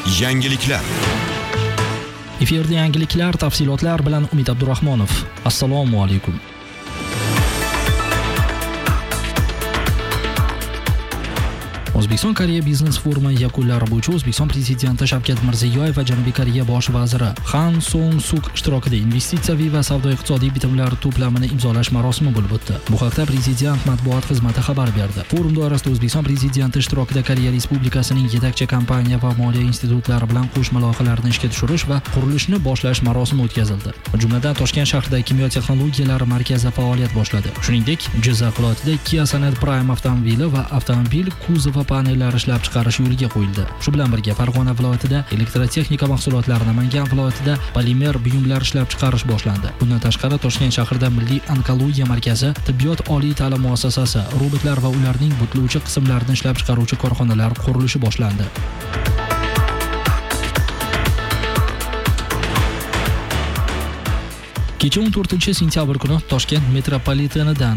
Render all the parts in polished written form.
Yangiliklar. Efirda yangiliklar, tafsilotlar bilan Umid Abdurahmonov. Assalomu alaykum. O'zbekiston Koreya biznes forumi yakunlari bo'yicha O'zbekiston prezidenti Shavkat Mirziyoyev va Janubiy Koreya bosh vaziri Han Song-suk ishtirokida investitsiyaviy va savdo-iqtisodiy bitimlar to'plamini imzolash marosimi bo'lib o'tdi. Bu haqda prezident matbuot xizmati xabar berdi. Forum doirasida O'zbekiston prezidenti ishtirokida Koreya Respublikasining yetakchi kompaniya va moliya institutlari bilan qo'shma loyihalarni ishga tushirish va qurilishni boshlash marosimi o'tkazildi. Jumladan Toshkent shahrida kimyo texnologiyalari markazi faoliyat boshladi. Shuningdek, Jizzax viloyatida Kia Sonet Prime avtomobili va avtomobil kuzovi panellar ishlab chiqarish yo'lga qo'yildi. Shu bilan birga Farg'ona viloyatida elektrotexnika mahsulotlari, Namangan viloyatida polimer buyumlar ishlab chiqarish boshlandi. Bundan tashqari Toshkent shahrida Milliy onkologiya markazi, tibbiyot oliy ta'lim muassasasi, robotlar va ularning butlovchi qismlarini ishlab chiqaruvchi korxonalar qurilishi boshlandi. Kecha 14-sentyabr kuni Toshkent metropolitenidan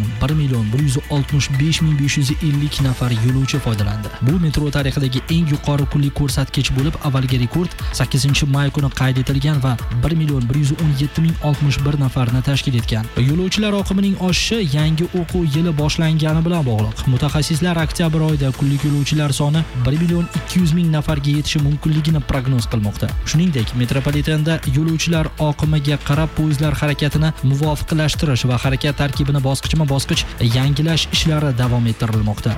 1,165,550 nafar yo'lovchi foydalandi. Bu metro tarixidagi eng yuqori kunlik ko'rsatkich bo'lib, avvalgi rekord 8-may kuni qayd etilgan va 1,117,061 nafarni tashkil etgan. Yo'lovchilar oqimining oshishi yangi o'quv yili boshlangani bilan bog'liq. Mutaxassislar oktyabr oyida kunlik yo'lovchilar soni 1,200,000 nafarga yetishi mumkinligini prognoz qilmoqda. Shuningdek, metropolitenda yo'lovchilar oqimiga qarab poyezdlar harakatini muvofiqlashtirish va harakat tarkibini bosqichma-bosqich yangilash ishlari davom ettirilmoqda.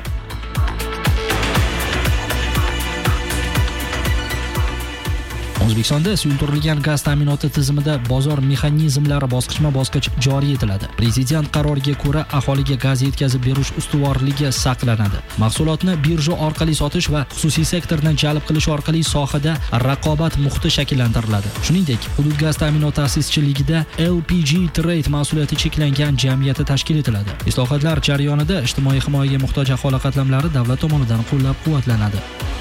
O'zbekistonda suyultirilgan gaz ta'minoti tizimida bozor mexanizmlari bosqichma-bosqich joriy etiladi. Prezident qaroriga ko'ra aholiga gaz yetkazib berish ustuvorligi saqlanadi. Mahsulotni birja orqali sotish va xususiy sektorni jalb qilish orqali sohada raqobat muhiti shakllantiriladi. Shuningdek, hudud gaz ta'minoti ta'sischiligida LPG Trade mas'uliyati cheklangan jamiyati tashkil etiladi. Islohotlar jarayonida ijtimoiy himoyaga muhtoj aholi qatlamlari davlat tomonidan qo'llab-quvvatlanadi.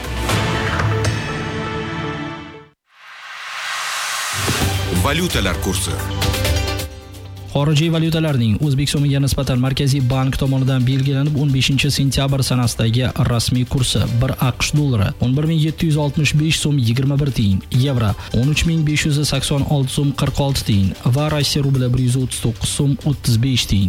Valyutalar kursi. Xorijiy valyutalarning O'zbek so'miga nisbatan Markaziy bank tomonidan belgilanib 15-sentyabr sanasidagi rasmiy kursi: 1 AQSh dollari 11,765 so'm 21 tiyin, yevro 13,586 so'm 46 tiyin va Rossiya rubli 139 so'm 35 tiyin.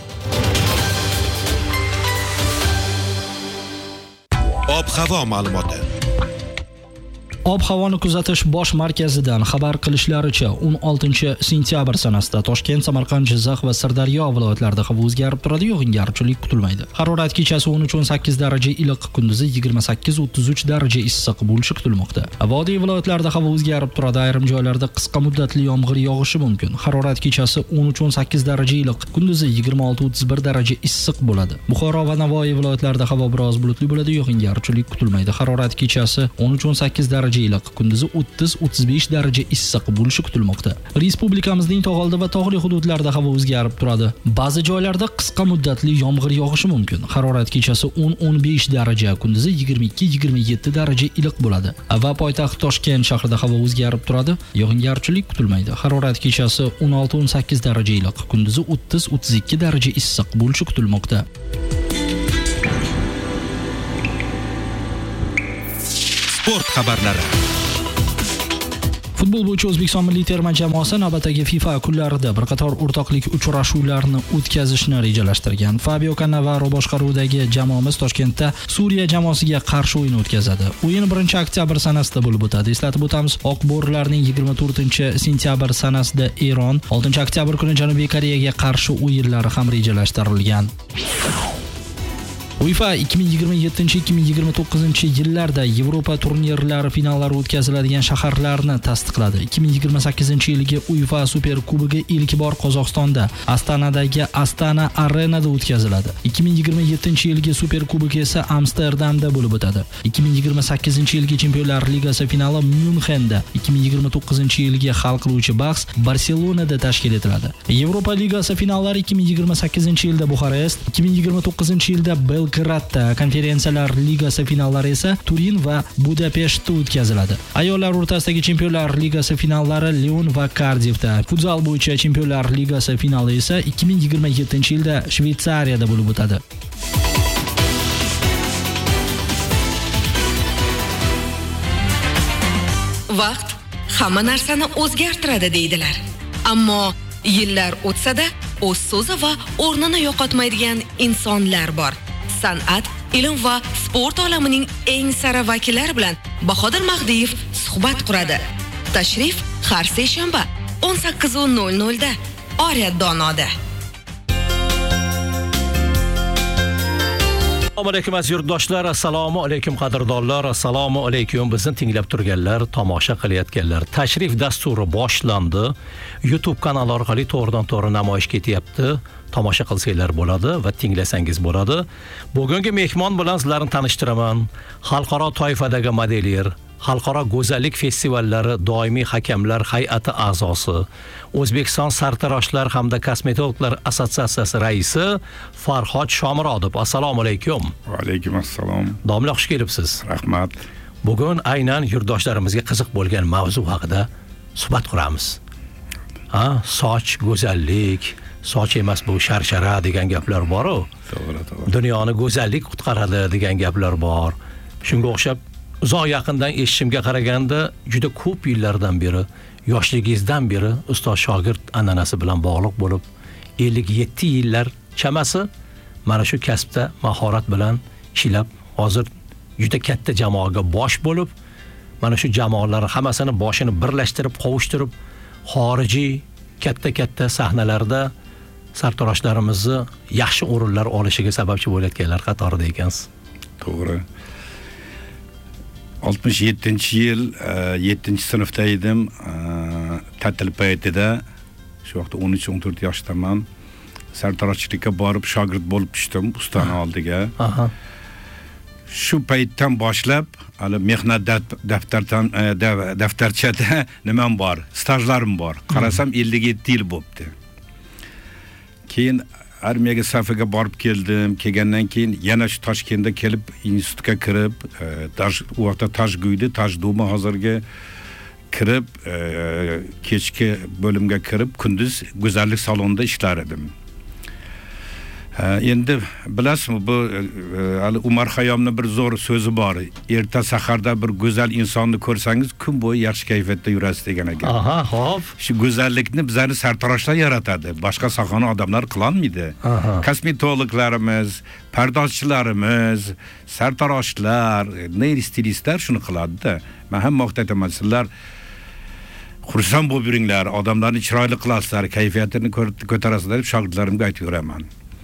Ob-havo ma'lumoti. Ob-havoni kuzatish bosh markazidan xabar qilishlaricha 16-sentyabr sanasida Toshkent, Samarqand, Jizzax va Sirdaryo viloyatlarida havo o'zgarib turadi, yog'ingarchilik kutilmaydi. Harorat kechasi 13-18 daraja iliq, kunduzi 28-33 daraja issiq bo'lishi kutilmoqda. Vodiy viloyatlarida havo o'zgarib turadi, ayrim joylarda qisqa muddatli yomg'ir yog'ishi mumkin. Harorat kechasi 13-18 daraja iliq, kunduzi 26-31 daraja issiq bo'ladi. Buxoro va Navoiy viloyatlarida havo biroz bulutli bo'ladi, yog'ingarchilik kutilmaydi. Harorat kechasi 13-18 daraja iliq, kunduzi 30-35 daraja issiq bo'lishi kutilmoqda. Respublikamizning tog'oldi va tog'li hududlarida havo o'zgarib turadi. Ba'zi joylarda qisqa muddatli yomg'ir yog'ishi mumkin. Harorat kechasi 10-15 daraja, kunduzi 22-27 daraja iliq bo'ladi. Va poytaxt Toshkent shahrida havo o'zgarib turadi, yog'ingarchilik kutilmaydi. Harorat kechasi 16-18 daraja iliq, kunduzi 30-32 daraja issiq bo'lishi kutilmoqda. Sport xabarlari. Futbol bo'yicha O'zbekiston milliy terma jamoasi navbatdagi FIFA kunlarida bir qator o'rtoqlik uchrashuvlarini o'tkazishni rejalashtirgan. Fabio Cannavaro boshqaruvidagi jamoamiz Toshkentda Suriya jamoasiga qarshi o'yin o'tkazadi. O'yin 1-oktyabr sanasida bo'lib o'tadi. Eslatib o'tamiz, oq bo'rilarning 24-sentyabr sanasida Eron, 6-oktyabr kuni Janubiy Koreyaga qarshi o'yinlari ham rejalashtirilgan. UEFA 2027-2029 yillarda Yevropa turnirlari finallari o'tkaziladigan shaharlarni tasdiqladi. 2028-yilgi UEFA Super Kubogi ilk bor Qozog'istonda, Astanadagi Astana Arenada o'tkaziladi. 2027-yilgi Super Kubok esa Amsterdamda bo'lib o'tadi. 2028-yilgi Chempionlar Ligasi finali Myunxenda, 2029-yilgi hal qiluvchi bahs Barselonada tashkil etiladi. Yevropa Ligasi finallari 2028-yilda Buxarest, 2029-yilda Belgradda, Konferensiyalar Ligasi finallari esa Turin va Budapeshtda o'tkaziladi. Ayollar o'rtasidagi Chempionlar Ligasi finallari Lion va Kardifda, futzal bo'yicha Chempionlar Ligasi finali esa 2027-yilda Shveysariyada bo'lib o'tadi. Vaqt hamma narsani o'zgartiradi deydilar. Ammo yillar o'tsa-da, o'z so'zi va o'rnini yo'qotmaydigan insonlar bor. San'at, ilm va sport olamining eng sara vakillari bilan Bahodir Mahdiyev suhbat quradi. Tashrif har seshanba 18:00 da Oriyat Donoda. Assalomu alaykum aziz yurtdoshlar, assalomu alaykum qadrdonlar, assalomu alaykum bizni tinglab turganlar, tomosha qilayotganlar. Tashrif dasturi boshlandi. YouTube kanali orqali to'g'ridan-to'g'ri namoyish ketyapti. Tomosha qilsanglar bo'ladi va tinglasangiz bo'ladi. Bugungi mehmon bilan sizlarni tanishtiraman. Xalqaro toifadagi modelyer, Xalqaro go'zallik festivallari doimiy hakamlar hay'ati a'zosi, O'zbekiston sartaroshlar hamda kosmetologlar assotsiatsiyasi raisi Farhod Shomurodov. Assalomu alaykum. Va alaykum assalom. Domla, xush kelibsiz. Rahmat. Bugun aynan yurtdoshlarimizga qiziq bo'lgan mavzu haqida suhbat quramiz. Soch, go'zallik, soch emas bu sharshara degan gaplar bor-ku. To'g'ri. Dunyoni go'zallik qutqaradi degan gaplar bor. Shunga o'xshab uzoq yaqindan eshitishimga qaraganda juda ko'p yillardan beri, yoshligingizdan beri ustoz shogird an'anasi bilan bog'liq bo'lib, 57 yillar chamasi mana shu kasbda mahorat bilan ishlab, hozir juda katta jamoaga bosh bo'lib, mana shu jamoalar hammasini boshini birlashtirib, qovushtirib, xorijiy katta sahnalarda sartaroshlarimizni yaxshi o'rinlar olishiga sababchi bo'layotganlar qatorida ekansiz. To'g'ri. 67-yil 7-sinfda edim. Ta'til paytida, shu vaqtda 13-14 yoshdaman. Sartaroshchilikka borib shogird bo'lib tushdim ustani oldiga. Shu paytdan boshlab, hali mehnat daftarchada nimam bor, stajlarim bor. Qarasam 57 yil bo'libdi. Keyin armiyaga safiga borib keldim. Kelgandan keyin yana shu Toshkentda kelib institutga kirib, u vaqtda Toshguyda, Toshduma hozirga kirib, kechki bo'limga kirib, kunduz go'zallik salonida ishlar edim. Endi bilasizmi, bu hali Umar Xayyomning bir zo'r so'zi bor. Erta saharda bir go'zal insonni ko'rsangiz, kun bo'yi yaxshi kayfiyatda yurasiz degan ekan. Xo'p. Shu go'zallikni bizlarni sartaroshlar yaratadi. Boshqa sohani odamlar qila olmaydi. Kosmetologlarimiz, pardozchilarimiz, sartaroshlar, nail stilistlar shuni qiladi-da. Men ham maqtataman, sizlar xursand bo'lib yuringlar, odamlarni chiroyli qilasizlar, kayfiyatini ko'tarasizlar deb shogirdlarimga aytib yuraman.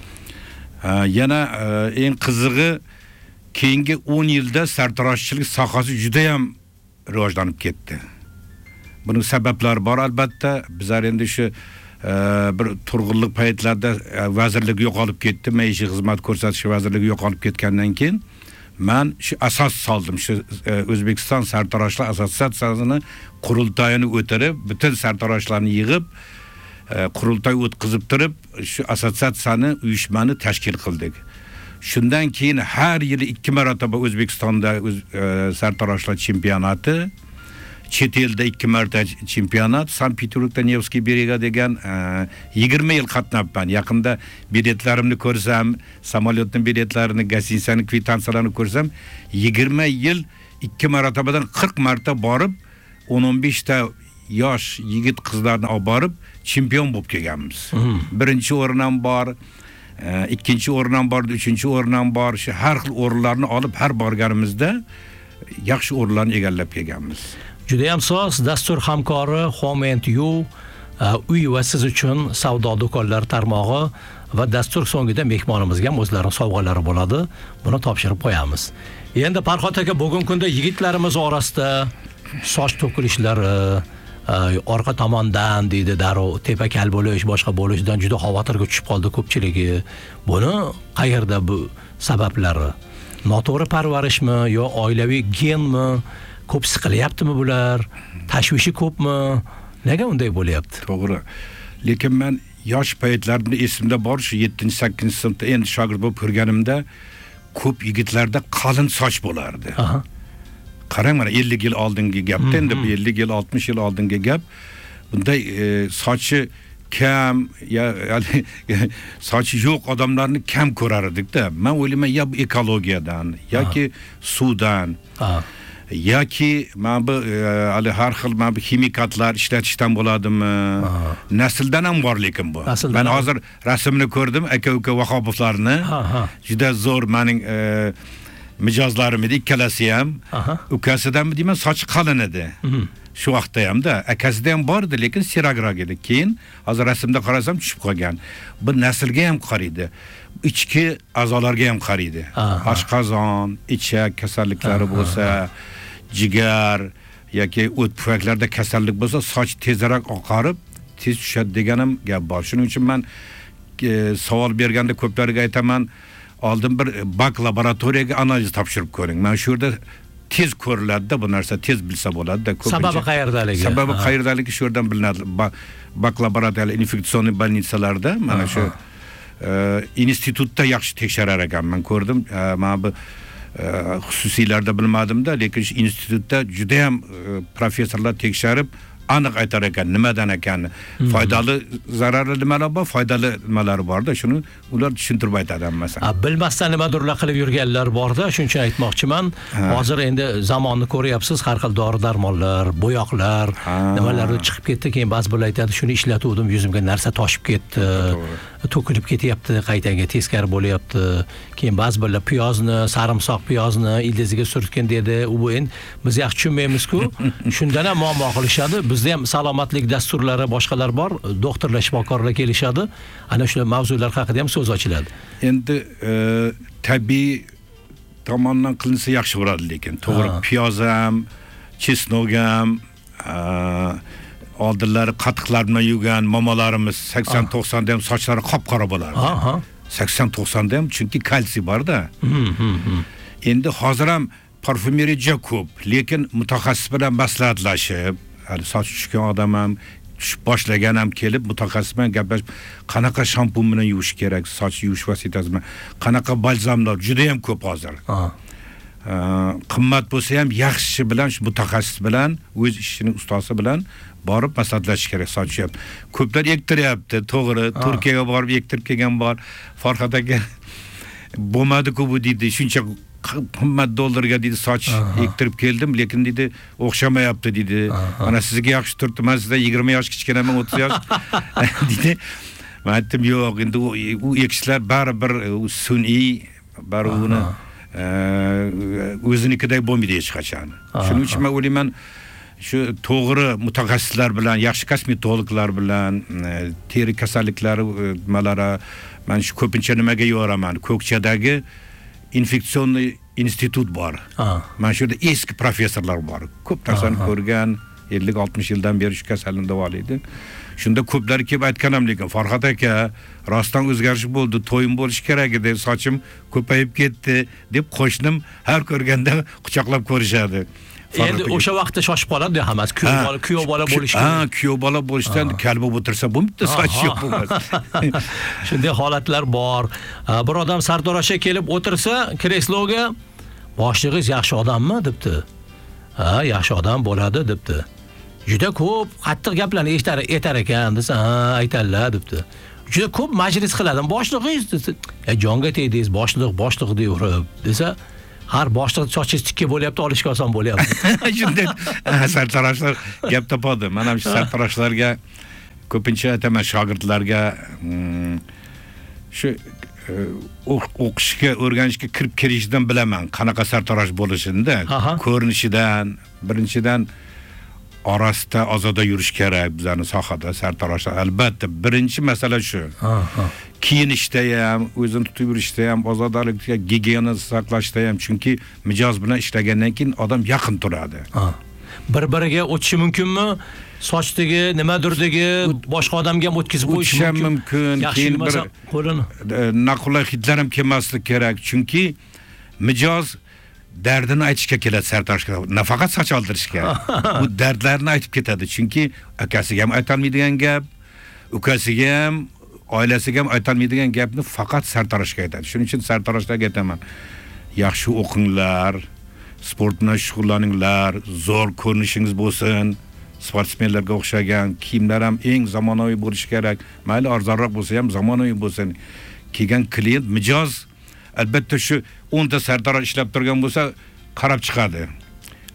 Yana eng qizig'i, keyingi 10 yilda sartaroshchilik sohasi juda ham rivojlanib ketdi. Buning sabablari bor albatta. Bizlar endi shu bir turg'unlik paytlarda vazirlik yo'qolib ketdi, maishiy xizmat ko'rsatish vazirligi yo'qolib ketgandan keyin men shu asos soldim. Shu O'zbekiston sartaroshlar assotsiatsiyasini qurultoyini o'tirib, butun sartaroshlarni yig'ib, qurultoy o'tkazib turib, shu assotsiatsiyani, uyushmani tashkil qildik. Shundan keyin har yili 2 marotaba O'zbekistonda sartaroshlar chempionati, chet elda 2 marta chempionat, Sankt-Peterburgda Nevskiy Berega degan 20 yil qatnabman. Yaqinda biletlarimni ko'rsam, samolyotning biletlarini, gostinisaning kvitantsiyalarini ko'rsam, 20 yil 2 marotabadan 40 marta borib, 10-15 ta yosh yigit qizlarni olib borib chempion bo'lib kelganmiz. Birinchi o'rin ham bor, ikkinchi o'rin ham bor, uchinchi o'rin ham bor. Shu har xil o'rinlarni olib har borganimizda yaxshi o'rinlarni egallab kelganmiz. Juda ham soz dastur hamkori Home & You uy va siz uchun savdo do'konlari tarmog'i va dastur so'ngida mehmonimizga ham o'zlarining sovg'alari bo'ladi. Buni topshirib qo'yamiz. Endi Farhod aka, bugungi kunda yigitlarimiz orasida soch to'kilishlari orqa tomondan deydi, darrov tepakal bo'lish, boshqa bo'lishdan juda xavotirga tushib qoldi ko'pchiligi. Buni qayerda bu sabablari? Noto'g'ri parvarishmi yo oilaviy genmi? Ko'p siqilyaptimi bular? Tashvishi ko'pmi? Nega unday bo'lyapti? To'g'ri. Lekin men yosh paytlarimda esimda bor, shu 7-8-sinfda endi shogird bo'lib ko'rganimda ko'p yigitlarda qalin soch bo'lardi. Qarang, mana 50 yil oldingi gapda, endi 50 yil, 60 yil oldingi gap. Bunday sochi kam, sochi yo'q odamlarni kam ko'rar edik-da. Men o'ylayman, ya bu ekologiyadan yoki suvdan yoki mana bu hali har xil mana bu ximikatlar ishlatishdan bo'ladimi? Nasldan ham bor lekin bu. Men hozir rasmini ko'rdim, aka-uka Vahobovlarni. Juda zo'r mening mijozlarim edi, ikkalasi ham. Ukasidan deyman, sochi qalin edi. Shu vaqtda hamda akasida ham bor edi, lekin siragroq edi. Keyin hozir rasmda qarasam tushib qolgan. Bu naslga ham qaraydi. Ichki a'zolarga ham qaraydi. Oshqozon, ichak kasalliklari bo'lsa, jigar yoki o't pufaklarda kasallik bo'lsa, soch tezroq oqarib, tez tushadi deganim gap bor. Shuning uchun men savol berganda ko'plarga aytaman, oldin bir bak laboratoriyaga analiz topshirib ko'ring. Men shu yerda tez ko'riladi-da, bu narsa tez bilsa bo'ladi-da. Sababi qayerdaligi? Sababi qayerdaligi shu yerdan bilinadi. Bak laboratoriya infeksion больницаларда mana shu institutda yaxshi tekshirar ekan. Men ko'rdim, mana bu xususiylarda bilmadim-da, lekin shu institutda juda ham professorlar tekshirib aniq aytar ekan nimadan ekan, foydali zararli nimalar bor, foydali nimalar bor-da, shuni ular tushuntirib aytadi masalan. Bilmasdan nimadirlar qilib yurganlar bor-da, shuning uchun aytmoqchiman. Hozir endi zamonni ko'ryapsiz, har xil dori-darmonlar, bo'yoqlar, nimalar chiqib ketdi, keyin ba'zi bolalar aytadi, shuni ishlatuvdim, yuzimga narsa toshib ketdi, to'kilib ketyapti, qaytaga teskari bo'lyapti. Keyin ba'zi bolalar piyozni, sarimsoq piyozni ildiziga surtgan dedi. U endi biz yaxshi tushunmaymiz-ku, shundan ham muammo qilishadi. Bizda ham salomatlik dasturlari boshqalar bor, doktorlar, shifokorlar kelishadi. Ana shu mavzular haqida ham so'z ochiladi. Endi tabiiy tomondan qilinsa yaxshi bo'ladi, lekin to'g'ri piyoz ham, chesnok ham, oldinlari qatiqlar bilan yugan momolarimiz 80-90 da ham sochlari qop-qora bo'lardi. 80-90 da ham, chunki kalsiy bor-da. Endi hozir ham parfumeriya juda ko'p, lekin mutaxassis bilan maslahatlashib, soch tushgan odam ham tushib boshlagan ham kelib mutaxassis bilan gaplashib, qanaqa shampun bilan yuvish kerak, soch yuvish vositasi bilan, qanaqa balzamlar juda ham ko'p hozir. Qimmat bo'lsa ham yaxshi bilan, shu mutaxassis bilan, o'z ishining ustosi bilan borib maslahatlashish kerak. Soch ham ko'plar ektiryapti, to'g'ri, Turkiyaga borib ektirib kelgan bor. Farhod aka bo'lmadi-ku bu deydi, shuncha qimmat dollarga dedi soch ektirib keldim, lekin dedi o'xshamayapti dedi. Mana sizga yaxshi turibdi, men sizdan 20 yosh kichkinaman, 30 yosh dedi. Men aytdim, yo'q, endi u ekishlar baribir sun'iy, baribir uni o'zinikidek bo'lmaydi hech qachon. Shuning uchun men o'ylayman, shu to'g'ri mutaxassislar bilan, yaxshi kosmetologlar bilan, teri kasalliklari nimalari, men shu ko'pincha nimaga yo'raman, Ko'kchadagi infeksion institut bor. Mana shu yerda eski professorlar bor. Ko'p narsani ko'rgan, 50-60 yildan beri shu kasallikni davolaydi. Shunda ko'plar kelib aytgan ham, lekin Farhod aka, rostdan o'zgarish bo'ldi, to'yim bo'lish kerak edi, sochim ko'payib ketdi deb qo'shnim har ko'rganda quchoqlab ko'rishadi. Endi o'sha vaqtda shoshib qoladi hammasi, kuyov bola bo'lish kerak. Kuyov bola bo'lishdan kalb bo'lib o'tirsa bo'lmaydi, soch yo'q bo'ladi. Shunday holatlar bor. Bir odam Sardor aka kelib o'tirsa kresloga, boshlig'ingiz yaxshi odammi debdi. Yaxshi odam bo'ladi debdi. Juda ko'p qattiq gaplarni aytar ekan desa, aytadilar debdi. Juda ko'p majlis qiladi. Boshlig'ingiz desa, jonga tegdingiz, boshliq deyverib desa, har boshliq sochingiz tikka bo'lyapti, olishga oson bo'lyapti. Shunday sartaroshlar gap topadi. Men ham shu sartaroshlarga ko'pincha aytaman, shogirdlarga shu o'qishga, o'rganishga kirib kelishidan bilaman, qanaqa sartarosh bo'lishini-da. Ko'rinishidan, birinchidan orasida ozoda yurish kerak bizning sohada sartaroshlar. Albatta, birinchi masala shu. Kiyinishda ham, o'zini tutib yurishda ham, ozodalikga, gigiyena saqlashda ham, chunki mijoz bilan ishlagandan keyin odam yaqin turadi. Bir-biriga o'tishi mumkinmi? Sochdagi, nimadurdagi boshqa odamga ham o'tkazib qo'yish mumkin. Keyin bir naqulay hidlar ham kelmaslik kerak, chunki mijoz dardini aytishga keladi sartaroshga, nafaqat soch oldirishga. Bu dardlarni aytib ketadi, chunki akasiga ham aytolmaydigan gap, ukasiga ham, oilasiga ham aytolmaydigan gapni faqat sartaroshga aytadi. Shuning uchun sartaroshlarga aytaman, yaxshi o'qinglar, sport bilan shug'ullaninglar, zo'r ko'rinishingiz bo'lsin. Sportsmenlarga o'xshagan kiyimlar ham eng zamonaviy bo'lishi kerak. Mayli arzonroq bo'lsa ham zamonaviy bo'lsin. Kelgan klient mijoz albatta shu 10 ta sartarosh ishlab turgan bo'lsa qarab chiqadi.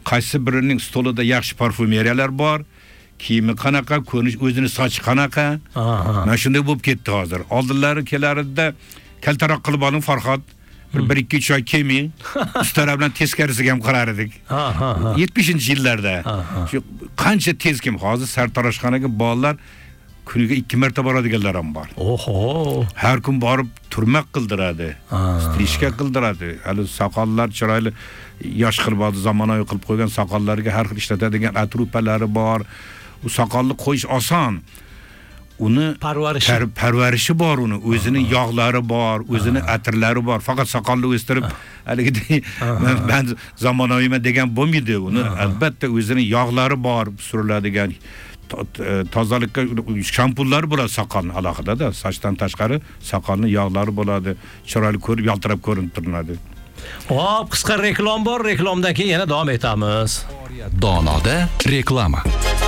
qaysi birining stolida yaxshi parfumeriyalar bor, kiyimi qanaqa, ko'rinish, o'zini sochi qanaqa. Mana shunday bo'lib ketdi hozir. Oldinlari kelarida kaltaroq qilib oling Farhod. Bir ikki choy keming, ustara bilan teskarisiga ham qilar edik. 70-yillarda. Shu qancha tez kim hozir sartaroshxonaga bolalar kuniga 2 marta boradiganlar ham bor. Oho. Har kun borib turmak qildiradi. Strishka qildiradi. Hali soqollar chiroyli yosh qilib oldi, zamonaviy qilib qo'ygan soqollarga har xil ishlatadigan atrupalari bor. U soqolni qo'yish oson. Uni parvarishi bor, uni o'zining yog'lari bor, o'zining atirlari bor. Faqat soqolni o'stirib, haligidek men zamonaviyman degan bo'lmaydi. Uni albatta o'zining yog'lari bor, suriladigan tozalikka shampunlar bo'ladi soqolni alohida-da, sochdan tashqari soqolning yog'lari bo'ladi, chiroyli ko'rib, yaltirab ko'rinib turiladi. Hop, qisqa reklam bor, reklamdan keyin yana davom etamiz. Donoda reklama.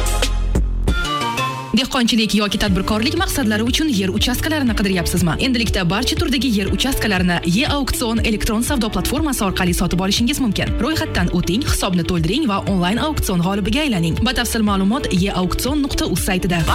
Dehqonchilik yoki tadbirkorlik maqsadlari uchun yer uchastkalarini qidiryapsizmi? Endilikda barcha turdagi yer uchastkalarini E-auksion elektron savdo platformasi orqali sotib olishingiz mumkin. Ro'yxatdan o'ting, hisobni to'ldiring va onlayn auksion g'olibiga aylaning. Batafsil ma'lumot eauksion.uz saytida.